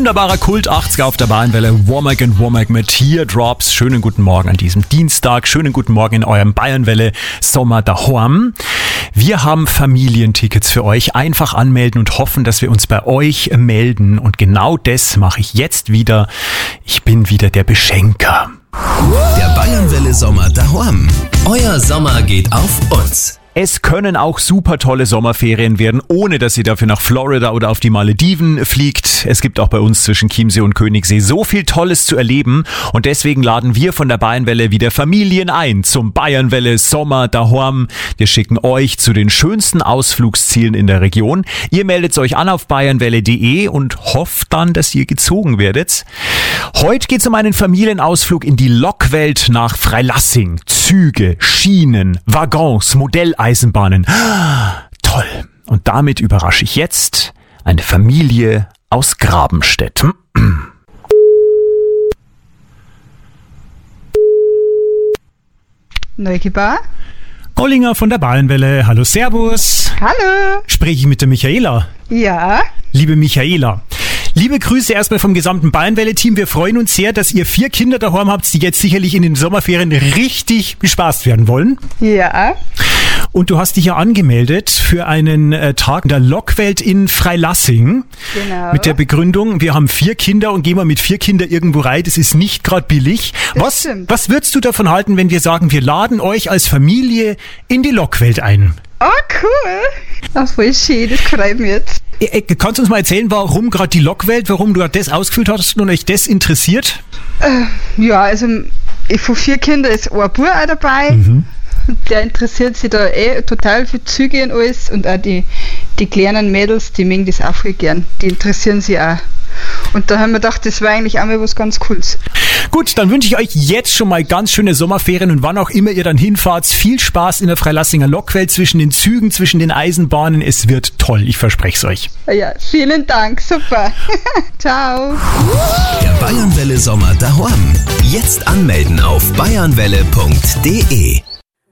Wunderbarer Kult 80er auf der Bayernwelle. Womack and Womack mit Teardrops. Schönen guten Morgen an diesem Dienstag. Schönen guten Morgen in eurem Bayernwelle Sommer daheim. Wir haben Familientickets für euch. Einfach anmelden und hoffen, dass wir uns bei euch melden. Und genau das mache ich jetzt wieder. Ich bin wieder der Beschenker. Der Bayernwelle Sommer daheim. Euer Sommer geht auf uns. Es können auch super tolle Sommerferien werden, ohne dass ihr dafür nach Florida oder auf die Malediven fliegt. Es gibt auch bei uns zwischen Chiemsee und Königssee so viel Tolles zu erleben und deswegen laden wir von der Bayernwelle wieder Familien ein zum Bayernwelle Sommer daheim. Wir schicken euch zu den schönsten Ausflugszielen in der Region. Ihr meldet euch an auf bayernwelle.de und hofft dann, dass ihr gezogen werdet. Heute geht es um einen Familienausflug in die Lokwelt nach Freilassing. Züge, Schienen, Waggons, Modelleisenbahnen. Toll. Und damit überrasche ich jetzt eine Familie aus Grabenstedt. Neugebauer? Gollinger von der Bayernwelle. Hallo, servus. Hallo. Spreche ich mit der Michaela? Ja. Liebe Michaela, liebe Grüße erstmal vom gesamten Bayernwelle-Team. Wir freuen uns sehr, dass ihr 4 Kinder daheim habt, die jetzt sicherlich in den Sommerferien richtig bespaßt werden wollen. Ja. Und du hast dich ja angemeldet für einen Tag in der Lokwelt in Freilassing. Genau. Mit der Begründung, wir haben 4 Kinder und gehen wir mit 4 Kindern irgendwo rein. Das ist nicht gerade billig. Was würdest du davon halten, wenn wir sagen, wir laden euch als Familie in die Lokwelt ein? Oh, cool. Oh, voll schön, das freut mich jetzt. Kannst du uns mal erzählen, warum gerade die Lokwelt, warum du das ausgefüllt hast und euch das interessiert? Ja, also von 4 Kindern ist ein Bub auch dabei. Der interessiert sich da total für Züge und alles. Und auch die kleinen Mädels, die mögen das auch voll gern. Die interessieren sich auch. Und da haben wir gedacht, das war eigentlich auch mal was ganz Cooles. Gut, dann wünsche ich euch jetzt schon mal ganz schöne Sommerferien und wann auch immer ihr dann hinfahrt, viel Spaß in der Freilassinger Lokwelt, zwischen den Zügen, zwischen den Eisenbahnen. Es wird toll, ich verspreche es euch. Ja, vielen Dank, super. Ciao. Der Bayernwelle Sommer daheim. Jetzt anmelden auf bayernwelle.de.